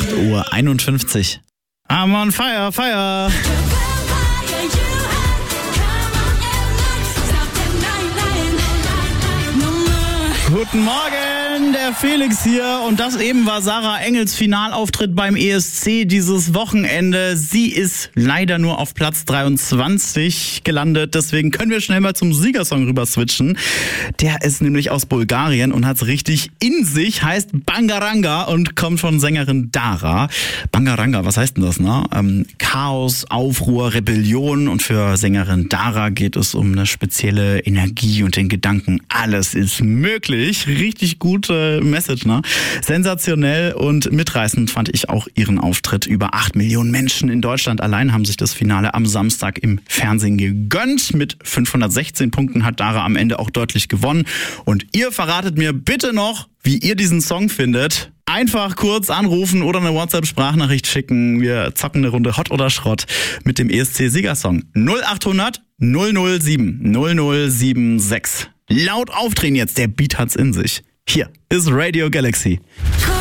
8:51 Uhr. I'm on fire, fire. Guten Morgen, der Felix hier und das eben war Sarah Engels Finalauftritt beim ESC dieses Wochenende. Sie ist leider nur auf Platz 23 gelandet, deswegen können wir schnell mal zum Siegersong rüber switchen. Der ist nämlich aus Bulgarien und hat's richtig in sich, heißt Bangaranga und kommt von Sängerin Dara. Bangaranga, was heißt denn das, ne? Chaos, Aufruhr, Rebellion und für Sängerin Dara geht es um eine spezielle Energie und den Gedanken, alles ist möglich. Richtig gute Message, ne? Sensationell und mitreißend fand ich auch ihren Auftritt. Über 8 Millionen Menschen in Deutschland allein haben sich das Finale am Samstag im Fernsehen gegönnt. Mit 516 Punkten hat Dara am Ende auch deutlich gewonnen. Und ihr verratet mir bitte noch, wie ihr diesen Song findet. Einfach kurz anrufen oder eine WhatsApp-Sprachnachricht schicken. Wir zocken eine Runde Hot oder Schrott mit dem ESC-Siegersong. 0800 007 0076. Laut aufdrehen jetzt, der Beat hat's in sich. Hier ist Radio Galaxy.